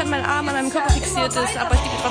mein Arm an meinem Körper fixiert ist, aber ich gebe